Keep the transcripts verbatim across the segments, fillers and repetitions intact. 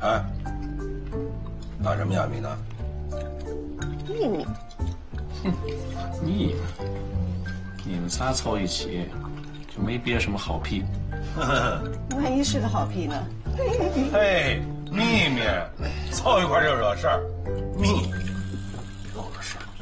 哎，打什么哑谜呢？ 秘密。 哼，秘密。你们仨凑一起，就没憋什么好屁。 万一是个好屁呢？ 嘿，秘密，凑一块就惹事儿，秘密，惹事儿。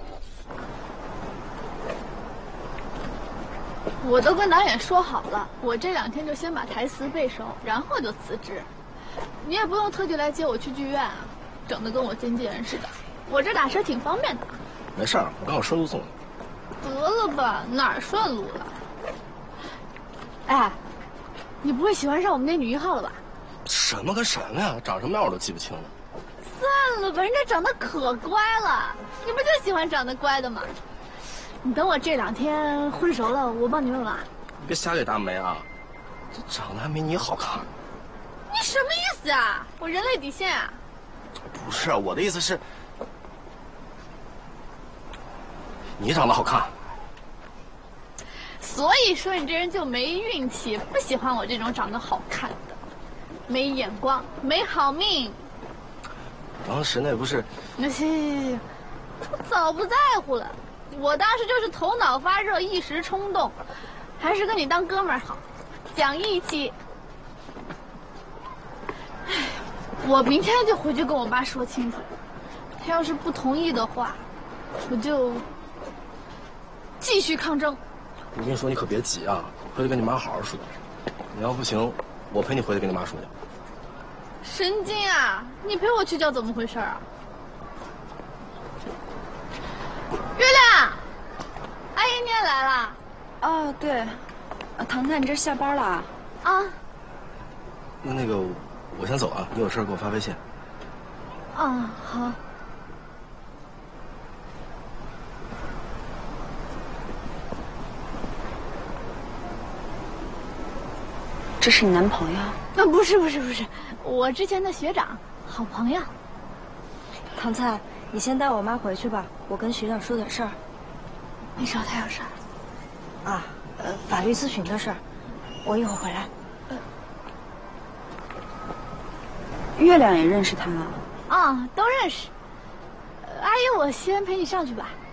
我都跟导演说好了，我这两天就先把台词背熟，然后就辞职。你也不用特地来接我去剧院啊，整得跟我经纪人似的。我这打车挺方便的。 没事儿，我刚好顺路送你。 得了吧，哪儿顺路了？哎，你不会喜欢上我们那女一号了吧？ 什么跟什么呀？长什么样我都记不清了。 算了吧，人家长得可乖了，你不就喜欢长得乖的吗？你等我这两天混熟了，我帮你问问啊。 你别瞎给大梅啊，这长得还没你好看。 你什么意思啊？我人类底线啊！ 不是，我的意思是，你长得好看。 所以说你这人就没运气，不喜欢我这种长得好看的，没眼光，没好命。 当时那不是…… 那行行行行，我早不在乎了。我当时就是头脑发热，一时冲动，还是跟你当哥们儿好，讲义气。哎，我明天就回去跟我妈说清楚，她要是不同意的话，我就继续抗争。 我跟你说，你可别急啊，回去跟你妈好好说。你要不行，我陪你回去跟你妈说去。 神经啊！你陪我去叫怎么回事啊？月亮，阿姨你也来了。 哦，对，啊，糖糖，你这下班了啊？ 啊。 那那个，我先走啊，你有事给我发微信。 啊，好。 这是你男朋友？ 啊，不是不是不是，我之前的学长，好朋友。 糖菜，你先带我妈回去吧，我跟学长说点事儿。 你找他有事儿？ 啊，呃，法律咨询的事儿，我一会儿回来。呃，月亮也认识他啊？ 啊，都认识。呃，阿姨，我先陪你上去吧。